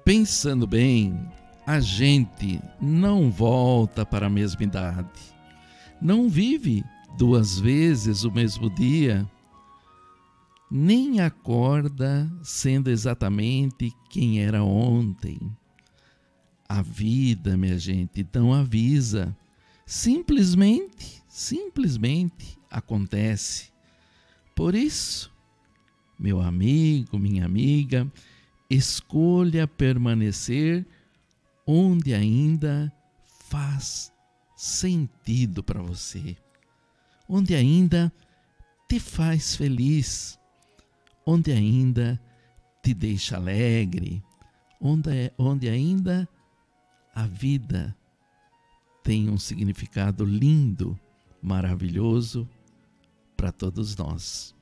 Pensando bem, a gente não volta para a mesma idade, não vive 2 vezes o mesmo dia, nem acorda sendo exatamente quem era ontem. A vida, minha gente, não avisa, simplesmente acontece. Por isso, meu amigo, minha amiga, escolha permanecer onde ainda faz sentido para você, onde ainda te faz feliz, onde ainda te deixa alegre, onde ainda a vida tem um significado lindo, maravilhoso para todos nós.